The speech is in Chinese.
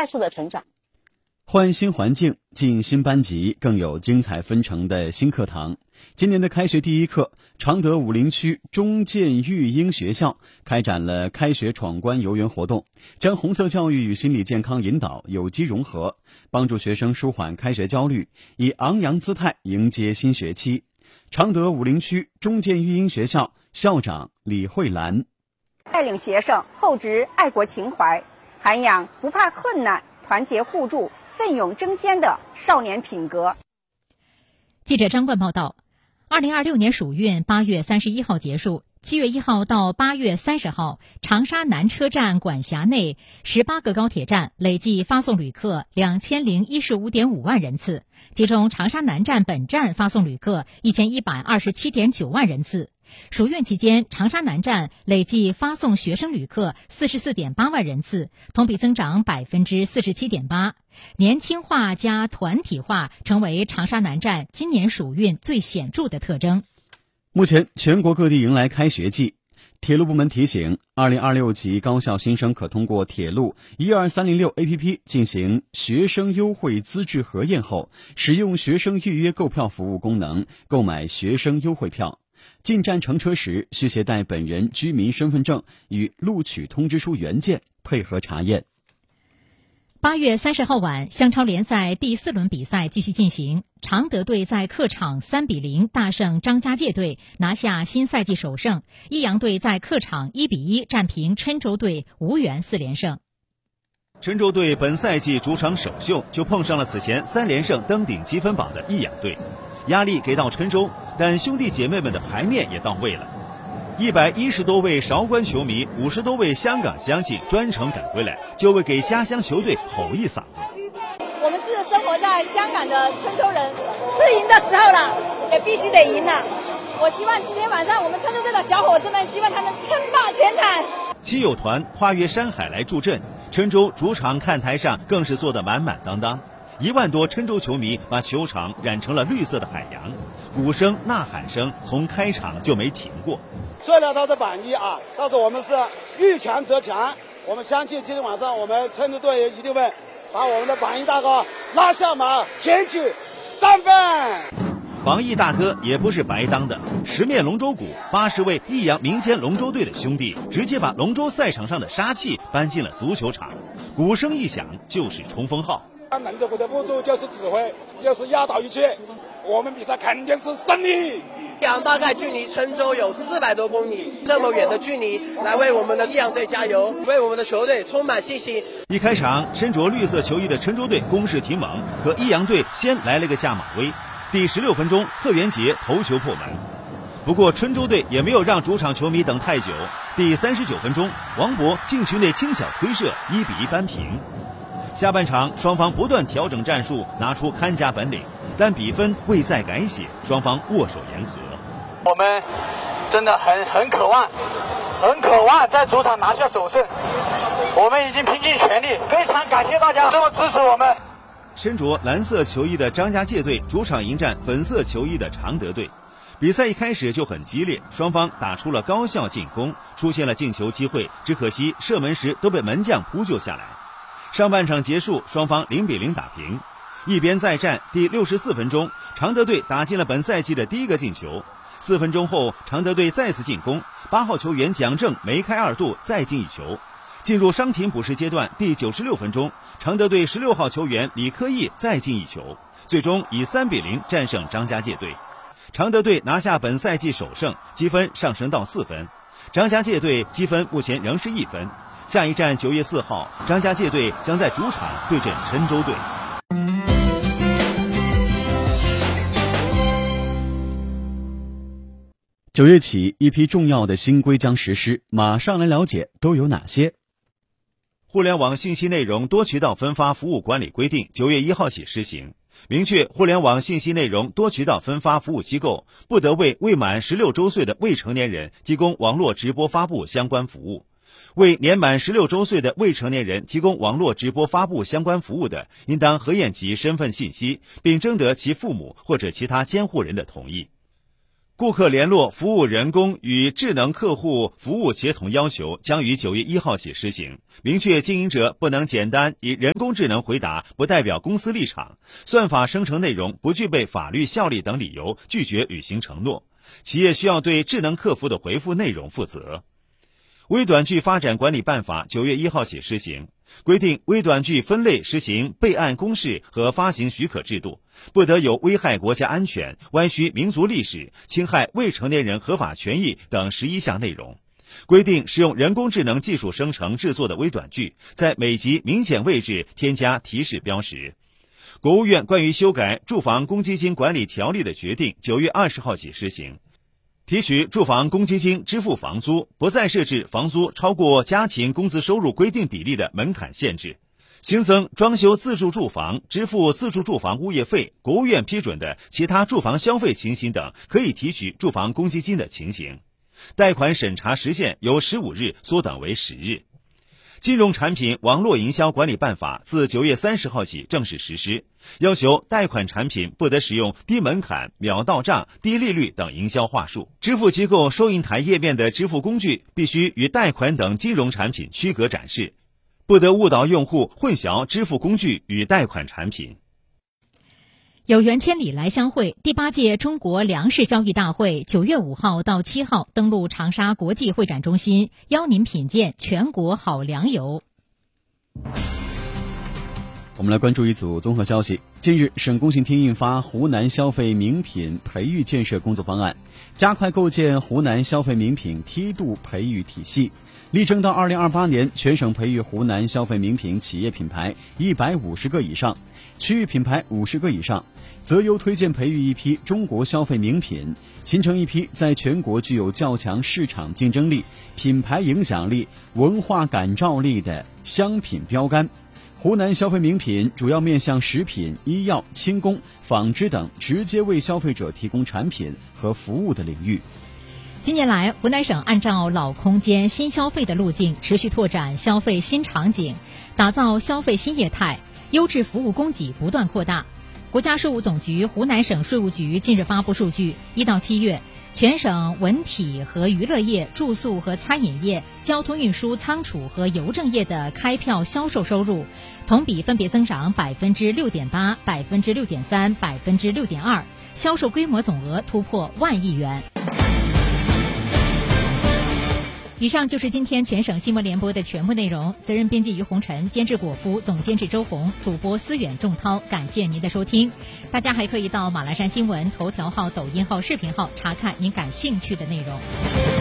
快速的成长。 换新环境，进新班级，更有精彩纷呈的新课堂。今年的开学第一课，常德武陵区中建育英学校开展了开学闯关游园活动，将红色教育与心理健康引导有机融合，帮助学生舒缓开学焦虑，以昂扬姿态迎接新学期。常德武陵区中建育英学校校长李慧兰带领学生厚植爱国情怀，涵养不怕困难、团结互助、奋勇争先的少年品格。 记者张冠报道，2026年暑运8月31号结束，7月1号到8月30号，长沙南车站管辖内18个高铁站累计发送旅客2015.5万人次，其中长沙南站本站发送旅客1127.9万人次。暑运期间，长沙南站累计发送学生旅客44.8万人次，同比增长47.8%。年轻化加团体化成为长沙南站今年暑运最显著的特征。 目前，全国各地迎来开学季。铁路部门提醒，2026级高校新生可通过铁路12306 APP 进行学生优惠资质核验后，使用学生预约购票服务功能购买学生优惠票。进站乘车时需携带本人居民身份证与录取通知书原件，配合查验。 8月30号晚，湘超联赛第4轮比赛继续进行，常德队在客场3-0大胜张家界队，拿下新赛季首胜；益阳队在客场1-1战平郴州队，无缘4连胜。 郴州队本赛季主场首秀就碰上了此前3连胜登顶积分榜的益阳队，压力给到郴州，但兄弟姐妹们的牌面也到位了。110多位韶关球迷，50多位香港乡亲专程赶回来，就为给家乡球队吼一嗓子。 我们是生活在香港的郴州人，是赢的时候了，也必须得赢了。我希望今天晚上我们郴州队的小伙子们，希望他能称霸全场。 亲友团跨越山海来助阵，郴州主场看台上更是坐得满满当当。1万多郴州球迷把球场染成了绿色的海洋，鼓声呐喊声从开场就没停过。 虽然他是榜一啊，但是我们是遇强则强。我们相信今天晚上我们郴州队一定会把我们的榜一大哥拉下马，前取3分。 榜一大哥也不是白当的，10面龙舟鼓，80位益阳民间龙舟队的兄弟直接把龙舟赛场上的杀气搬进了足球场，鼓声一响就是冲锋号。 龙舟鼓的步骤就是指挥，就是压倒一切，我们比赛肯定是胜利。 益阳大概距离郴州有400多公里，这么远的距离来为我们的益阳队加油，为我们的球队充满信心。 一开场，身着绿色球衣的郴州队攻势挺猛，可益阳队先来了个下马威。第16分钟，贺元杰头球破门。不过郴州队也没有让主场球迷等太久，第39分钟，王博禁区内轻巧推射，1-1扳平。下半场双方不断调整战术，拿出看家本领，但比分未再改写，双方握手言和。 我们真的很渴望在主场拿下首胜，我们已经拼尽全力，非常感谢大家这么支持我们。 身着蓝色球衣的张家界队主场迎战粉色球衣的常德队，比赛一开始就很激烈，双方打出了高效进攻，出现了进球机会，只可惜射门时都被门将扑救下来。上半场结束，双方0-0打平。一边再战，第64分钟，常德队打进了本赛季的第一个进球。4分钟后，常德队再次进攻，8号球员蒋正梅开2度，再进1球。进入伤停补时阶段，第96分钟，常德队16号球员李科义再进1球，最终以3-0战胜张家界队。常德队拿下本赛季首胜，积分上升到4分。张家界队积分目前仍是1分。下一站9月4号，张家界队将在主场对阵郴州队。 9月起，一批重要的新规将实施，马上来了解都有哪些。 互联网信息内容多渠道分发服务管理规定9月1号起施行，明确互联网信息内容多渠道分发服务机构不得为未满16周岁的未成年人提供网络直播发布相关服务。为年满16周岁的未成年人提供网络直播发布相关服务的，应当核验其身份信息，并征得其父母或者其他监护人的同意。 顾客联络服务人工与智能客户服务协同要求将于9月1号起施行，明确经营者不能简单以人工智能回答不代表公司立场、算法生成内容不具备法律效力等理由拒绝履行承诺，企业需要对智能客服的回复内容负责。微短剧发展管理办法9月1号起施行，规定微短剧分类实行备案公示和发行许可制度，不得有危害国家安全、歪曲民族历史、侵害未成年人合法权益等11项内容。规定使用人工智能技术生成制作的微短剧，在每集明显位置添加提示标识。国务院关于修改住房公积金管理条例的决定9月20号起施行，提取住房公积金支付房租，不再设置房租超过家庭工资收入规定比例的门槛限制，新增装修自住住房支付自住住房物业费、国务院批准的其他住房消费情形等可以提取住房公积金的情形。贷款审查时限由15日缩短为10日。金融产品网络营销管理办法自9月30号起正式实施，要求贷款产品不得使用低门槛、秒到账、低利率等营销话术，支付机构收银台页面的支付工具必须与贷款等金融产品区隔展示，不得误导用户混淆支付工具与贷款产品。 有缘千里来相会，第8届中国粮食交易大会9月5号到7号登陆长沙国际会展中心，邀您品鉴全国好粮油。 我们来关注一组综合消息。近日，省工信厅印发湖南消费名品培育建设工作方案，加快构建湖南消费名品梯度培育体系，力争到2028年，全省培育湖南消费名品企业品牌150个以上，区域品牌50个以上，择优推荐培育一批中国消费名品，形成一批在全国具有较强市场竞争力、品牌影响力、文化感召力的乡品标杆。湖南消费名品主要面向食品、医药、轻工、纺织等直接为消费者提供产品和服务的领域。 近年来，湖南省按照老空间新消费的路径，持续拓展消费新场景，打造消费新业态，优质服务供给不断扩大。国家税务总局湖南省税务局近日发布数据，1到7月，全省文体和娱乐业、住宿和餐饮业、交通运输、仓储和邮政业的开票销售收入，同比分别增长6.8%、6.3%、6.2%，销售规模总额突破万亿元。以上就是今天全省新闻联播的全部内容，责任编辑于红尘，监制果夫，总监制周红，主播思远、仲涛，感谢您的收听。大家还可以到马栏山新闻头条号、抖音号、视频号查看您感兴趣的内容。